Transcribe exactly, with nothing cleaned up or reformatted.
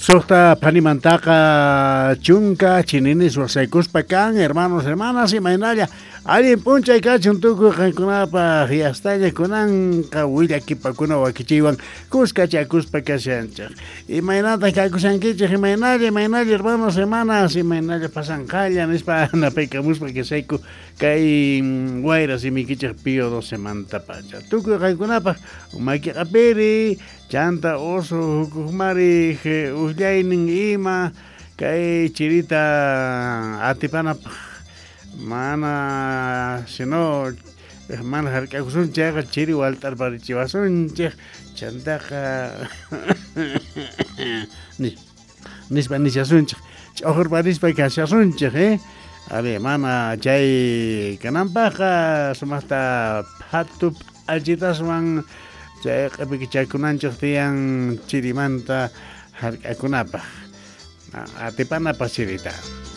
Sota Panimantaka Chunka Chininis Wasaikuspakan, hermanos, hermanas y mainaya. Alguien puncha y cachun tuku kankunapa hiastalla kunan kawilla kipakuna wakichiwan kuskacha kuspakashancha. Y mainata kakusankicha y mainaya, mainaya, hermanos, hermanas y mainaya pasankaya nispa napeka muspa que seiku kai guairas y mikicha pío doce manta pacha. Tuku kankunapa umaki aperi chanta oso hukumari ujainin ima kai chirita atipana mana sino mana harkakusun chaga chiri waltar barichivasun chantaka ni nispa nisyasun chokor barispa kasyasun eh ave mana chay kanampaka sumasta hatup aljitaswan chay qapikichaykunanchik tiyan chirimanta harkakunapa atipana pasirita.